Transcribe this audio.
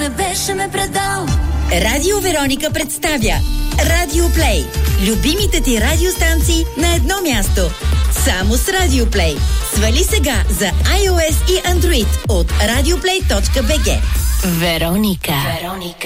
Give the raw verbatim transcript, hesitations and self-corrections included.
ме беше ме предал. Радио Вероника представя Радио Плей. Любимите ти радиостанции на едно място. Само с Радио Плей. Свали сега за iOS и Android от радиоплей точка би джи. Вероника. Вероника.